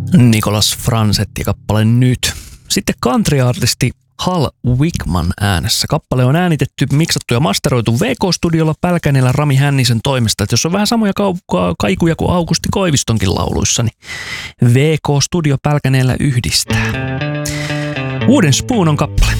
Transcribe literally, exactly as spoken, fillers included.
Nicholas Franzetti ja kappale Nyt. Sitten country-artisti Hal Wickman äänessä. Kappale on äänitetty, miksattu ja masteroitu V K-studiolla Pälkäneellä Rami Hännisen toimesta. Et jos on vähän samoja ka- kaikuja kuin Aukusti Koivistonkin lauluissa, niin V K-studio Pälkäneellä yhdistää. Wooden Spoon on kappale.